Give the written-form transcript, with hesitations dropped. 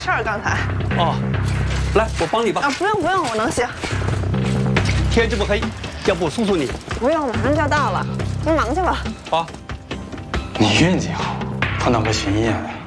事儿刚才。 哦，来，我帮你吧。 啊，不用不用，我能行。 天这么黑，要不我送送你？ 不用，马上就要到了，您忙去吧。 好。 你运气好，碰到个巡夜的。